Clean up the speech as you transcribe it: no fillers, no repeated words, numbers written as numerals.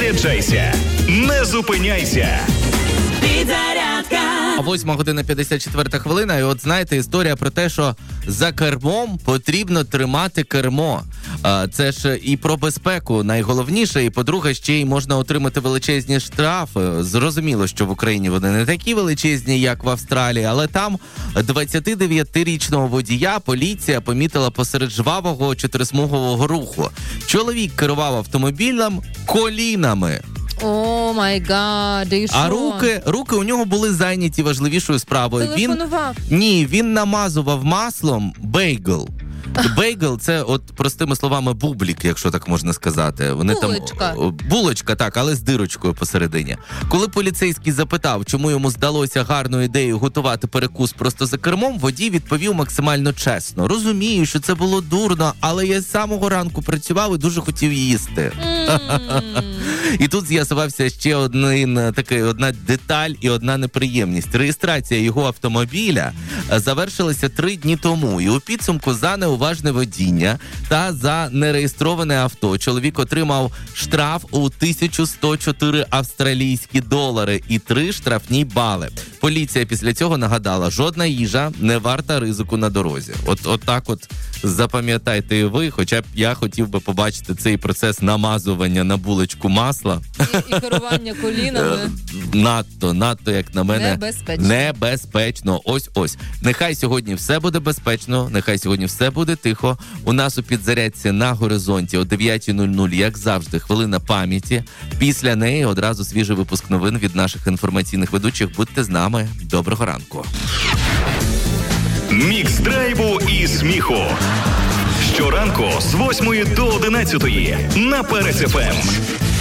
Заряджайся, не зупиняйся. Підзарядка. 8:54, і от знаєте, історія про те, що за кермом потрібно тримати кермо. Це ж і про безпеку найголовніше, і, по-друге, ще й можна отримати величезні штрафи. Зрозуміло, що в Україні вони не такі величезні, як в Австралії, але там 29-річного водія поліція помітила посеред жвавого чотирисмугового руху. Чоловік керував автомобілем колінами. О май гад, і що? А руки у нього були зайняті важливішою справою. Телефонував? Він намазував маслом бейгл. Бейгл – це, от простими словами, бублік, якщо так можна сказати. Булочка. Булочка, так, але з дирочкою посередині. Коли поліцейський запитав, чому йому здалося гарною ідеєю готувати перекус просто за кермом, водій відповів максимально чесно. Розумію, що це було дурно, але я з самого ранку працював і дуже хотів їсти. І тут з'ясувався ще одна деталь і одна неприємність. Реєстрація його автомобіля завершилася 3 дні тому. І у підсумку за неуважне водіння та за нереєстроване авто чоловік отримав штраф у 1104 австралійські долари і 3 штрафні бали. Поліція після цього нагадала, жодна їжа не варта ризику на дорозі. От так запам'ятайте і ви, хоча б я хотів би побачити цей процес намазування на булочку масла. І керування колінами. Надто, як на мене, небезпечно. Ось. Нехай сьогодні все буде безпечно, нехай сьогодні все буде тихо. У нас у підзарядці на горизонті о 9:00, як завжди, хвилина пам'яті. Після неї одразу свіжий випуск новин від наших інформаційних ведучих. Будьте з нами. Доброго ранку. Мікс драйву і сміху. Щоранку з 8 до 11 на Перес ФМ.